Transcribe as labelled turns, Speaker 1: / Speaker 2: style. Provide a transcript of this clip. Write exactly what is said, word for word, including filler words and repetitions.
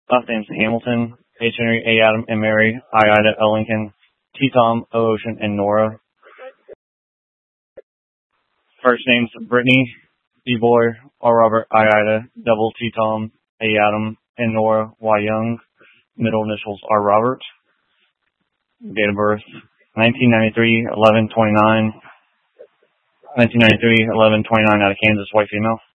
Speaker 1: Last name's Hamilton, H. Henry, A. Adam, and Mary, I. Ida, L. Lincoln, T. Tom, O. Ocean, and Nora. First names Brittany, D. Boy, R. Robert, I. Ida, double T. Tom, A. Adam, and Nora, Y. Young. Middle initials R. Robert. Date of birth nineteen ninety-three, eleven twenty-nine. nineteen ninety-three, eleven twenty-nine, out of Kansas, white female.